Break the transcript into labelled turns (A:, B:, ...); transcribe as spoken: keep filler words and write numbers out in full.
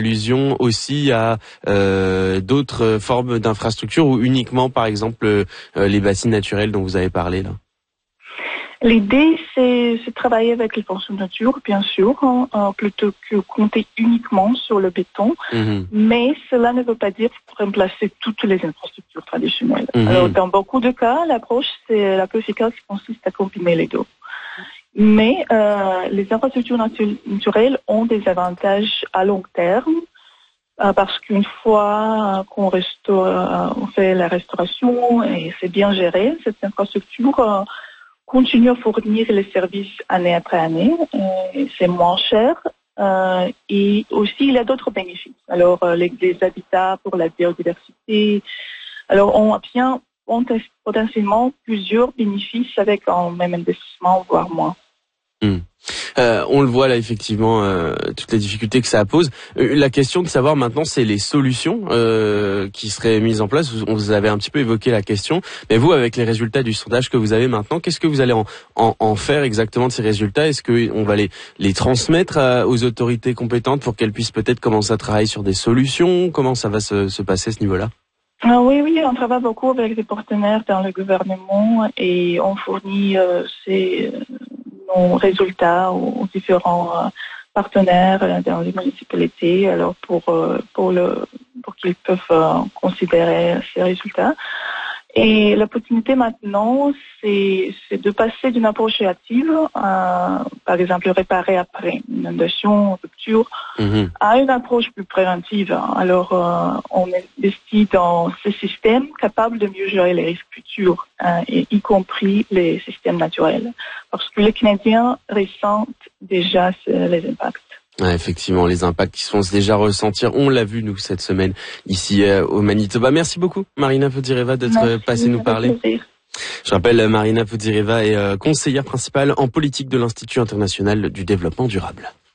A: allusion aussi à euh, d'autres formes d'infrastructures ou uniquement, par exemple, euh, les bassines naturelles dont vous avez parlé là?
B: L'idée, c'est de travailler avec les forces de nature, bien sûr, hein, euh, plutôt que compter uniquement sur le béton. Mmh. Mais cela ne veut pas dire remplacer toutes les infrastructures traditionnelles. Mmh. Alors, dans beaucoup de cas, l'approche, c'est la plus efficace qui consiste à combiner les deux. Mais euh, les infrastructures natu- naturelles ont des avantages à long terme, euh, parce qu'une fois qu'on restaure, euh, on fait la restauration et c'est bien géré, cette infrastructure euh, continue à fournir les services année après année. Et c'est moins cher. Euh, et aussi, il y a d'autres bénéfices. Alors, euh, les, les habitats pour la biodiversité. Alors, on obtient potentiellement plusieurs bénéfices avec un même investissement, voire moins.
A: Mmh. Euh, on le voit là effectivement, euh, toutes les difficultés que ça pose. Euh, la question de savoir maintenant, c'est les solutions euh, qui seraient mises en place. On vous avait un petit peu évoqué la question, mais vous, avec les résultats du sondage que vous avez maintenant, qu'est-ce que vous allez en, en, en faire exactement de ces résultats? Est-ce que on va les, les transmettre à, aux autorités compétentes pour qu'elles puissent peut-être commencer à travailler sur des solutions? Comment ça va se, se passer à ce niveau-là?
B: Ah oui, oui, on travaille beaucoup avec des partenaires dans le gouvernement et on fournit euh, ces nos résultats aux différents euh, partenaires euh, dans les municipalités, alors pour euh, pour le pour qu'ils peuvent euh, considérer ces résultats. Et l'opportunité maintenant, c'est c'est de passer d'une approche réactive, euh, par exemple réparer après une inondation, rupture, mmh. à une approche plus préventive. Alors, euh, on investit dans ces systèmes capables de mieux gérer les risques futurs, hein, et y compris les systèmes naturels, parce que les Canadiens ressentent déjà les impacts.
A: Ouais, effectivement, les impacts qui se font déjà ressentir. On l'a vu, nous, cette semaine, ici euh, au Manitoba. Merci beaucoup, Marina Podireva, d'être Merci, passée nous parler. Plaisir. Je rappelle, Marina Podireva est euh, conseillère principale en politique de l'Institut international du développement durable.